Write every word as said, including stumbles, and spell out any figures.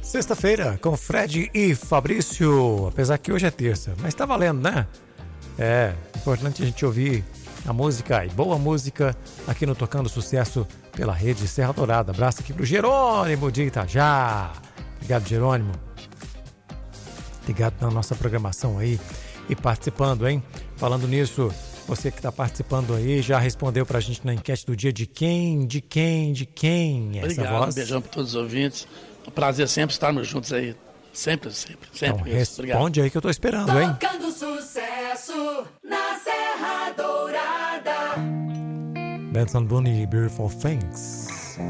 Sexta-feira com Fred e Fabrício, apesar que hoje é terça, mas tá valendo, né? É, importante a gente ouvir a música e boa música aqui no Tocando Sucesso pela rede Serra Dourada. Abraço aqui pro Jerônimo de Itajá. Obrigado, Jerônimo. Ligado na nossa programação aí e participando, hein? Falando nisso, você que está participando aí já respondeu pra gente na enquete do dia de quem, de quem, de quem é essa Obrigado, voz? um beijão para todos os ouvintes. Um prazer sempre estarmos juntos aí. Sempre, sempre, sempre. Então, mesmo. responde Obrigado. aí que eu tô esperando, hein? Tocando sucesso na Serra Dourada. Benson Boone e Beautiful Things.